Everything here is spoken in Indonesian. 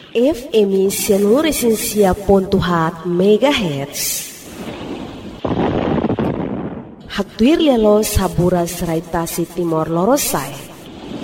FM 100.7 MHz. Haktuir lelo sabura serai Tasik Timor Lorosai.